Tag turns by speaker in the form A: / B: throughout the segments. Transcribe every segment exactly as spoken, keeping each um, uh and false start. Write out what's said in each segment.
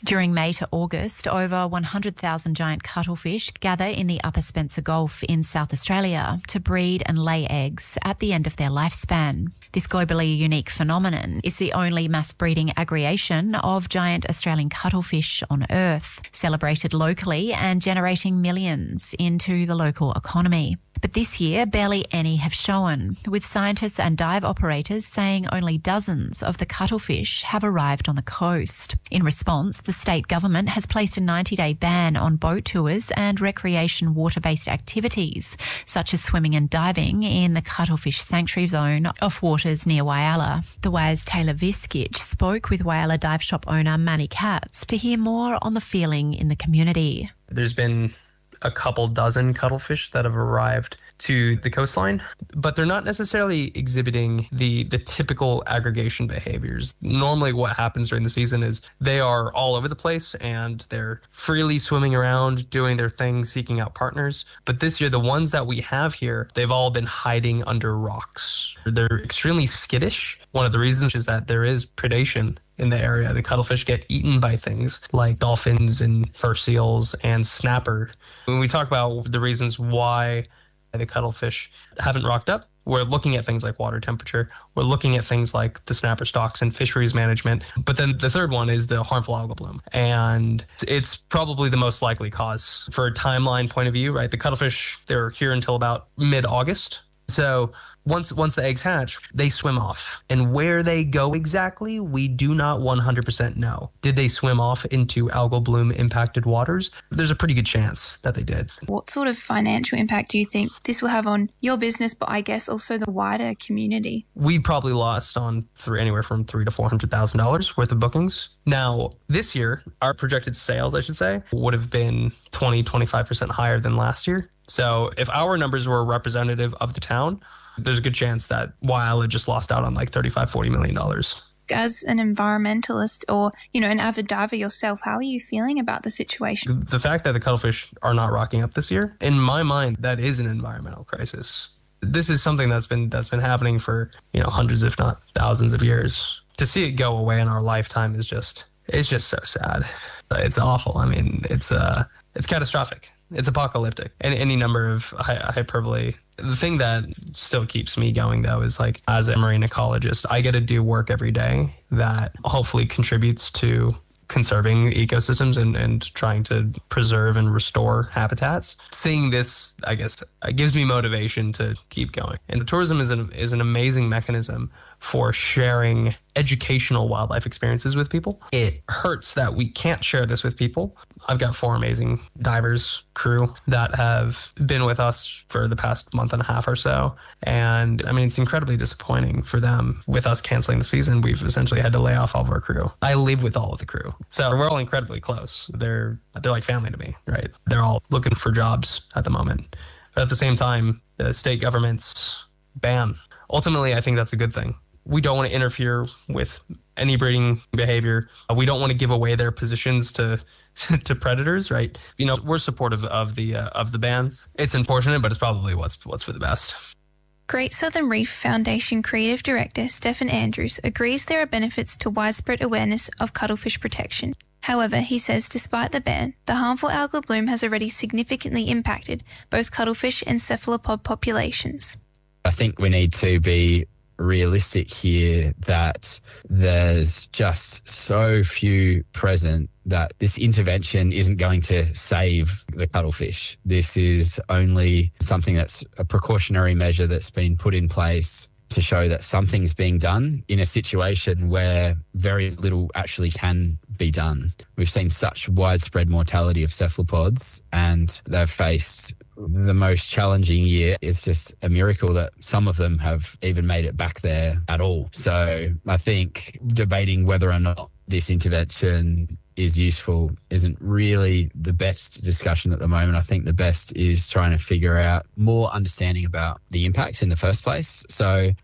A: During May to August, over one hundred thousand giant cuttlefish gather in the Upper Spencer Gulf in South Australia to breed and lay eggs at the end of their lifespan. This globally unique phenomenon is the only mass breeding aggregation of giant Australian cuttlefish on Earth, celebrated locally and generating millions into the local economy. But this year, barely any have shown, with scientists and dive operators saying only dozens of the cuttlefish have arrived on the coast. In response, the state government has placed a ninety-day ban on boat tours and recreation water-based activities, such as swimming and diving in the cuttlefish sanctuary zone off waters near Whyalla. The W A S Taylor Viskich spoke with Whyalla dive shop owner Manny Katz to hear more on the feeling in the community.
B: There's been a couple dozen cuttlefish that have arrived to the coastline, but they're not necessarily exhibiting the the typical aggregation behaviors. Normally what happens during the season is they are all over the place and they're freely swimming around, doing their thing, seeking out partners. But this year, the ones that we have here, they've all been hiding under rocks. They're extremely skittish. One of the reasons is that there is predation in the area. The cuttlefish get eaten by things like dolphins and fur seals and snapper. When we talk about the reasons why the cuttlefish haven't rocked up, we're looking at things like water temperature. We're looking at things like the snapper stocks and fisheries management. But then the third one is the harmful algal bloom. And it's probably the most likely cause. For a timeline point of view, right? The cuttlefish, they're here until about mid-August. So Once once the eggs hatch, they swim off. And where they go exactly, we do not one hundred percent know. Did they swim off into algal bloom impacted waters? There's a pretty good chance that they did.
C: What sort of financial impact do you think this will have on your business, but I guess also the wider community?
B: We probably lost on through anywhere from three to four hundred thousand dollars worth of bookings. Now, this year, our projected sales, I should say, would have been twenty, twenty-five percent higher than last year. So if our numbers were representative of the town, there's a good chance that Whyalla just lost out on like thirty-five, forty million dollars.
C: As an environmentalist or, you know, an avid diver yourself, how are you feeling about the situation?
B: The fact that the cuttlefish are not rocking up this year, in my mind, that is an environmental crisis. This is something that's been that's been happening for, you know, hundreds, if not thousands of years. To see it go away in our lifetime is just, it's just so sad. It's awful. I mean, it's uh, it's catastrophic. It's apocalyptic. And any number of hy- hyperbole. The thing that still keeps me going, though, is like, as a marine ecologist, I get to do work every day that hopefully contributes to conserving ecosystems and, and trying to preserve and restore habitats. Seeing this, I guess, it gives me motivation to keep going. And tourism is an, is an amazing mechanism for sharing educational wildlife experiences with people. It hurts that we can't share this with people. I've got four amazing divers crew that have been with us for the past month and a half or so. And I mean, it's incredibly disappointing for them. With us canceling the season, we've essentially had to lay off all of our crew. I live with all of the crew. So we're all incredibly close. They're, they're like family to me, right? They're all looking for jobs at the moment. But at the same time, the state government's ban. Ultimately, I think that's a good thing. We don't want to interfere with any breeding behavior. We don't want to give away their positions to to predators, right? You know, we're supportive of the uh, of the ban. It's unfortunate, but it's probably what's what's for the best.
C: Great Southern Reef Foundation Creative Director Stephen Andrews agrees there are benefits to widespread awareness of cuttlefish protection. However, he says despite the ban, the harmful algal bloom has already significantly impacted both cuttlefish and cephalopod populations.
D: I think we need to be realistic here that there's just so few present that this intervention isn't going to save the cuttlefish. This is only something that's a precautionary measure that's been put in place to show that something's being done in a situation where very little actually can be done. We've seen such widespread mortality of cephalopods and they've faced the most challenging year. It's just a miracle that some of them have even made it back there at all. So I think debating whether or not this intervention is useful isn't really the best discussion at the moment. I think the best is trying to figure out more understanding about the impacts in the first place. So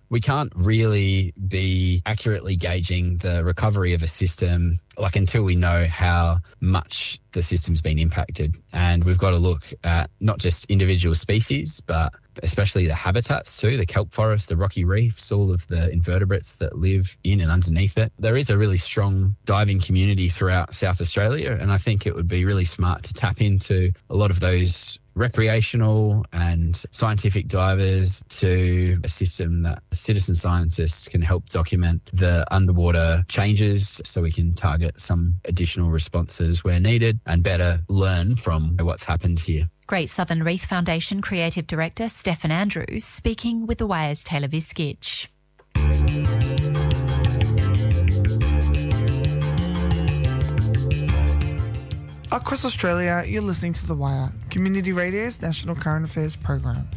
D: we can't really be accurately gauging the recovery of a system like until we know how much the system's been impacted. And we've got to look at not just individual species, but especially the habitats too, the kelp forest, the rocky reefs, all of the invertebrates that live in and underneath it. There is a really strong diving community throughout South Australia, and I think it would be really smart to tap into a lot of those recreational and scientific divers to a system that citizen scientists can help document the underwater changes so we can target some additional responses where needed and better learn from what's happened here.
A: Great Southern Reef Foundation Creative Director Stefan Andrews speaking with The Wire's Taylor Viskich.
E: Across Australia, you're listening to The Wire, Community Radio's national current affairs program.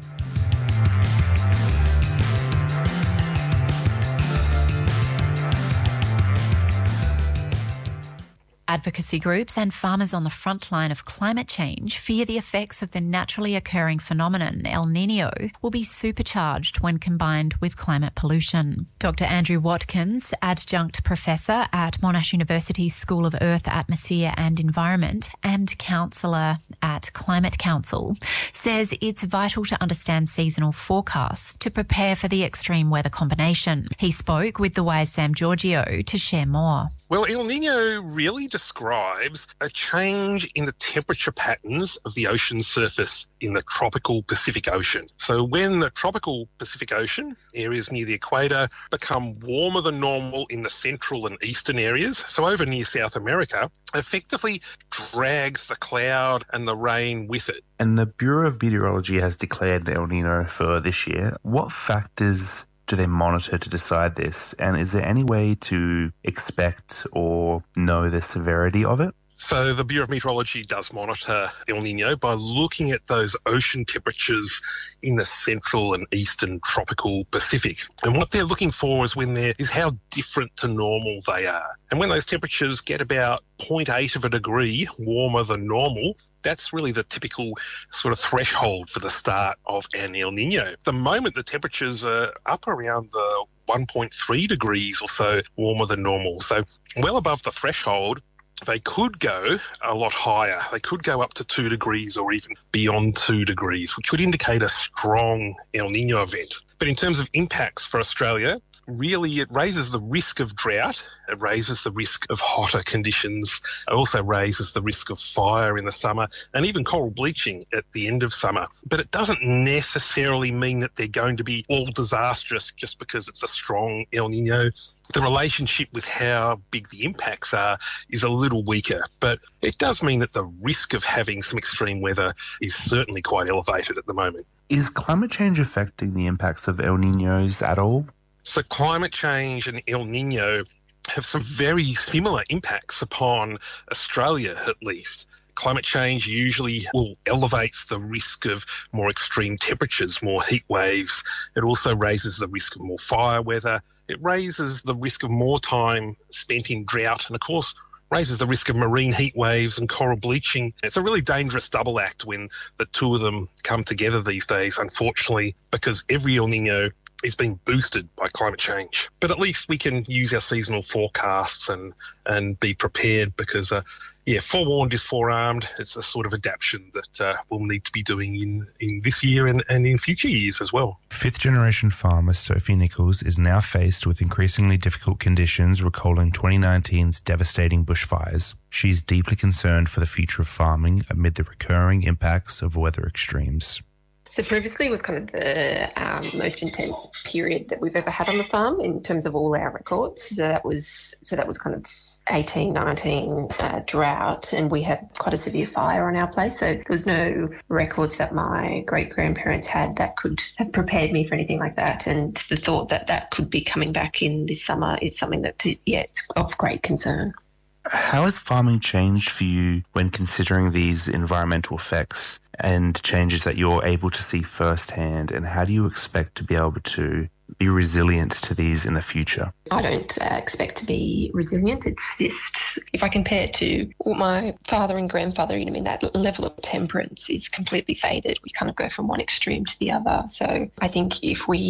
A: Advocacy groups and farmers on the front line of climate change fear the effects of the naturally occurring phenomenon El Niño will be supercharged when combined with climate pollution. Doctor Andrew Watkins, adjunct professor at Monash University's School of Earth, Atmosphere and Environment and counsellor at Climate Council, says it's vital to understand seasonal forecasts to prepare for the extreme weather combination. He spoke with The Wire's Sam Giorgio to share more.
F: Well, El Niño really describes a change in the temperature patterns of the ocean surface in the tropical Pacific Ocean. So when the tropical Pacific Ocean, areas near the equator, become warmer than normal in the central and eastern areas, so over near South America, effectively drags the cloud and the rain with it.
G: And the Bureau of Meteorology has declared the El Niño for this year. What factors do they monitor to decide this? And is there any way to expect or know the severity of it?
F: So the Bureau of Meteorology does monitor El Niño by looking at those ocean temperatures in the central and eastern tropical Pacific. And what they're looking for is when they're, is how different to normal they are. And when those temperatures get about zero point eight of a degree warmer than normal, that's really the typical sort of threshold for the start of an El Niño. The moment the temperatures are up around the one point three degrees or so warmer than normal, so well above the threshold, they could go a lot higher. They could go up to two degrees or even beyond two degrees, which would indicate a strong El Niño event. But in terms of impacts for Australia, really it raises the risk of drought, it raises the risk of hotter conditions, it also raises the risk of fire in the summer and even coral bleaching at the end of summer. But it doesn't necessarily mean that they're going to be all disastrous just because it's a strong El Niño. The relationship with how big the impacts are is a little weaker, but it does mean that the risk of having some extreme weather is certainly quite elevated at the moment.
G: Is climate change affecting the impacts of El Niños at all?
F: So climate change and El Niño have some very similar impacts upon Australia, at least. Climate change usually will elevates the risk of more extreme temperatures, more heat waves. It also raises the risk of more fire weather. It raises the risk of more time spent in drought and, of course, raises the risk of marine heat waves and coral bleaching. It's a really dangerous double act when the two of them come together these days, unfortunately, because every El Niño is being boosted by climate change. But at least we can use our seasonal forecasts and, and be prepared because, uh, yeah, forewarned is forearmed. It's a sort of adaptation that uh, we'll need to be doing in, in this year and, and in future years as well.
H: Fifth-generation farmer Sophie Nichols is now faced with increasingly difficult conditions recalling twenty nineteen's devastating bushfires. She's deeply concerned for the future of farming amid the recurring impacts of weather extremes.
I: So previously it was kind of the um, most intense period that we've ever had on the farm in terms of all our records. So that was so that was kind of eighteen, nineteen uh, drought, and we had quite a severe fire on our place. So there was no records that my great-grandparents had that could have prepared me for anything like that. And the thought that that could be coming back in this summer is something that, yeah, it's of great concern.
G: How has farming changed for you when considering these environmental effects and changes that you're able to see firsthand, and how do you expect to be able to be resilient to these in the future?
I: I don't uh, expect to be resilient. It's just, if I compare it to what my father and grandfather, you know, I mean, that level of temperance is completely faded. We kind of go from one extreme to the other. So I think if we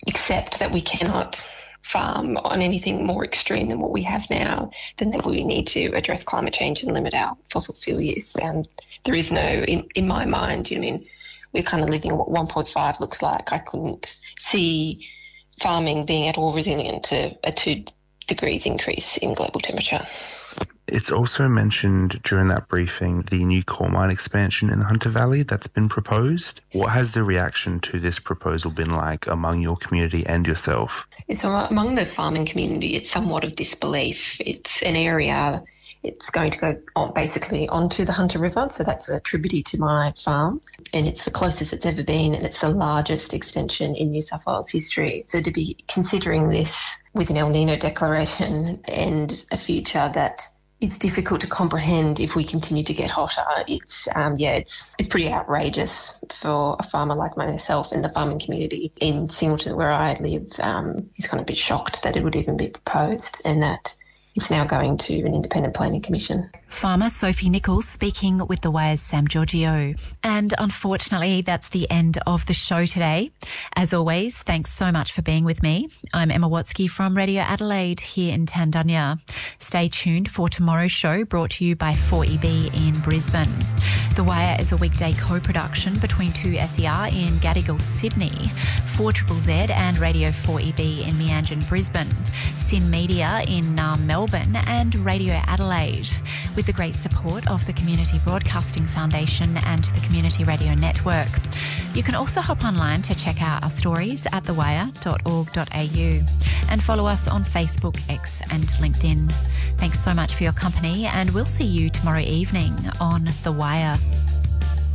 I: accept that we cannot farm on anything more extreme than what we have now, then that we need to address climate change and limit our fossil fuel use. And there is no, in, in my mind, you know, I mean, we're kind of living what one point five looks like. I couldn't see farming being at all resilient to a two degrees increase in global temperature.
G: It's also mentioned during that briefing the new coal mine expansion in the Hunter Valley that's been proposed. What has the reaction to this proposal been like among your community and yourself?
I: So among the farming community, it's somewhat of disbelief. It's an area, it's going to go on basically onto the Hunter River, so that's a tributary to my farm, and it's the closest it's ever been, and it's the largest extension in New South Wales history. So to be considering this with an El Nino declaration and a future that it's difficult to comprehend if we continue to get hotter. It's um, yeah, it's it's pretty outrageous for a farmer like myself and the farming community in Singleton, where I live. Um, is kind of a bit shocked that it would even be proposed, and that it's now going to an independent planning commission.
A: Farmer Sophie Nichols speaking with The Wire's Sam Giorgio. And unfortunately, that's the end of the show today. As always, thanks so much for being with me. I'm Emma Watsky from Radio Adelaide here in Tandunya. Stay tuned for tomorrow's show, brought to you by four E B in Brisbane. The Wire is a weekday co-production between two S E R in Gadigal, Sydney, four Z Z Z and Radio four E B in Meanjin, Brisbane, Sin Media in Naarm, Melbourne, and Radio Adelaide, with the great support of the Community Broadcasting Foundation and the Community Radio Network. You can also hop online to check out our stories at the wire dot org dot a u and follow us on Facebook, X and LinkedIn. Thanks so much for your company, and we'll see you tomorrow evening on The Wire.